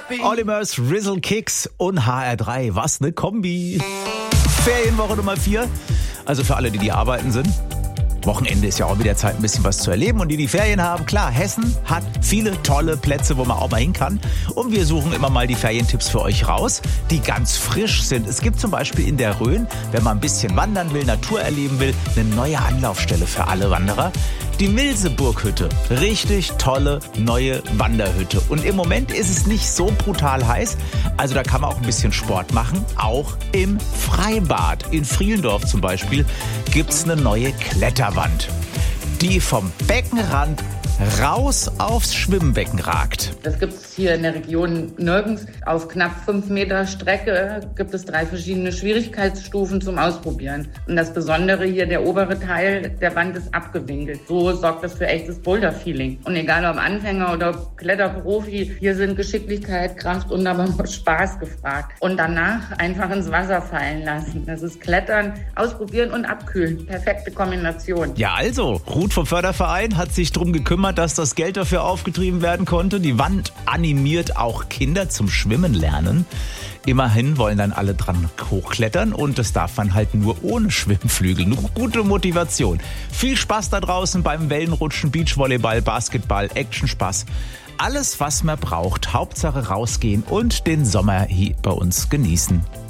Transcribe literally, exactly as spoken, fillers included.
Olimers, Rizzle Kicks und H R drei. Was ne Kombi. Ferienwoche Nummer vier. Also für alle, die die arbeiten sind. Wochenende ist ja auch wieder Zeit, ein bisschen was zu erleben. Und die, die Ferien haben, klar, Hessen hat viele tolle Plätze, wo man auch mal hin kann. Und wir suchen immer mal die Ferientipps für euch raus, die ganz frisch sind. Es gibt zum Beispiel in der Rhön, wenn man ein bisschen wandern will, Natur erleben will, eine neue Anlaufstelle für alle Wanderer. Die Milseburghütte. Richtig tolle neue Wanderhütte. Und im Moment ist es nicht so brutal heiß. Also da kann man auch ein bisschen Sport machen. Auch im Freibad. In Frielendorf zum Beispiel gibt es eine neue Kletterwand, die vom Beckenrand raus aufs Schwimmbecken ragt. Das gibt es hier in der Region nirgends. Auf knapp fünf Meter Strecke gibt es drei verschiedene Schwierigkeitsstufen zum Ausprobieren. Und das Besondere hier, der obere Teil der Wand ist abgewinkelt. So sorgt das für echtes Boulder-Feeling. Und egal ob Anfänger oder Kletterprofi, hier sind Geschicklichkeit, Kraft und aber auch Spaß gefragt. Und danach einfach ins Wasser fallen lassen. Das ist Klettern, ausprobieren und abkühlen. Perfekte Kombination. Ja, also, Ruth vom Förderverein hat sich drum gekümmert, dass das Geld dafür aufgetrieben werden konnte. Die Wand animiert auch Kinder zum Schwimmen lernen. Immerhin wollen dann alle dran hochklettern und das darf man halt nur ohne Schwimmflügel. Eine gute Motivation. Viel Spaß da draußen beim Wellenrutschen, Beachvolleyball, Basketball, Actionspaß. Alles, was man braucht. Hauptsache rausgehen und den Sommer hier bei uns genießen.